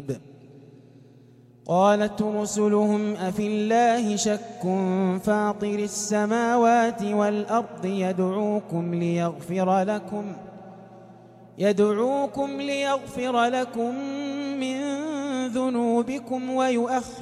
قالت رسلهم أفي الله شك فاطر السماوات والأرض يدعوكم ليغفر لكم من ذنوبكم